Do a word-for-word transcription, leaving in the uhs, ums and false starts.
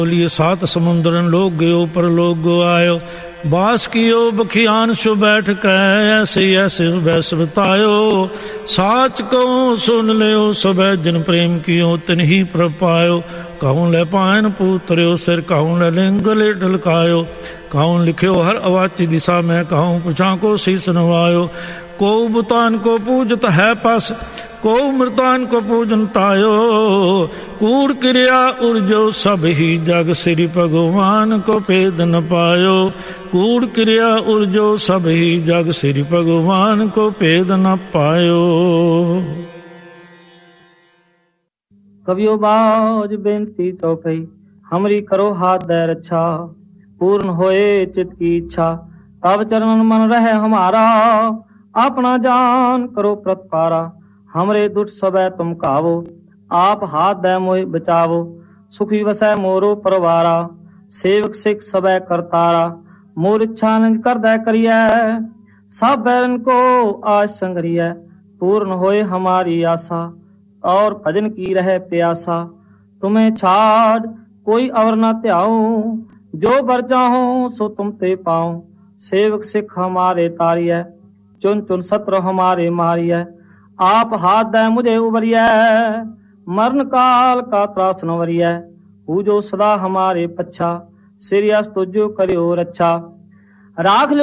बोलिए सात समुद्रन लोग गयो पर लोग गो आयो, बास कियो बखियान सो बैठ कै ऐसे ऐसे बैस बतायो। साच कहो सुन लियो सब जिन प्रेम कियो तिन ही प्रपायो, कहूँ ले पायन पूतर्यो सिर कहूँ ले लिंग ले ढलकायो। कहूँ लिखियो हर अवाची दिशा में कहूँ पुछा को शीस नवायो। को बुतान को पूजत है पास को मृतान को पूजन तायो, कूड़ क्रिया उर्जो सब ही जग श्री भगवान को भेद न पायो। कूड़ क्रिया उर्जो सब ही जग श्री भगवान को भेद न पायो। कवियो बाज बेनती चौपई हमरी करो हाथ दे रक्षा, पूर्ण होए चित की इच्छा तब चरणन मन रहे हमारा। अपना जान करो प्रतपारा हमरे दुष्ट सबे तुम कावो, आप हाथ दे मोहि बचावो। सुखी वसै मोरो परवारा सेवक सिख सबे करतारा, मोर इच्छा निज कर दे करिए सब बैरन को आज संगरिए। पूर्ण होए हमारी आशा और भजन की रहे प्यासा, तुम्हें छाड़ कोई अवर न त्याऊं, जो बर चाहो सो तुम ते पाऊं। सेवक सिख हमारे तारिय चुन चुन सत्र हमारे मारिय, आप हाथ दे मुझे उबरिय मरण काल का त्रास न वरिय। पूजो सदा हमारे पच्छा सिरियस तुझो करियो रक्षा, राख लो